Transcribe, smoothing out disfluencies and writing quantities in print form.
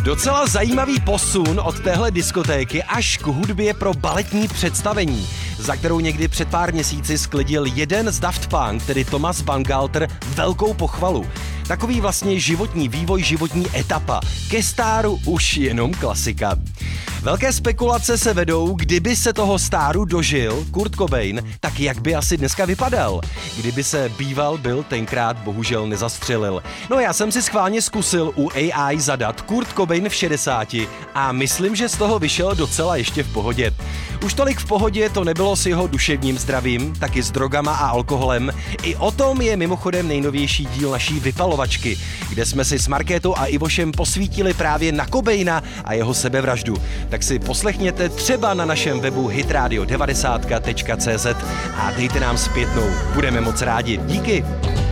Docela zajímavý posun od téhle diskotéky až k hudbě pro baletní představení, za kterou někdy před pár měsíci sklidil jeden z Daft Punk, tedy Thomas Bangalter, velkou pochvalu. Takový vlastně životní vývoj, životní etapa. Ke stáru už jenom klasika. Velké spekulace se vedou, kdyby se toho stáru dožil Kurt Cobain, tak jak by asi dneska vypadal? Kdyby se býval byl tenkrát bohužel nezastřelil. No já jsem si schválně zkusil u AI zadat Kurt Cobain v 60 a myslím, že z toho vyšel docela ještě v pohodě. Už tolik v pohodě to nebylo s jeho duševním zdravím, taky s drogama a alkoholem. I o tom je mimochodem nejnovější díl naší vypalovačky, kde jsme si s Markétou a Ivošem posvítili právě na Cobaina a jeho sebevraždu. Tak si poslechněte třeba na našem webu hitradio90.cz a dejte nám zpětnou. Budeme moc rádi. Díky.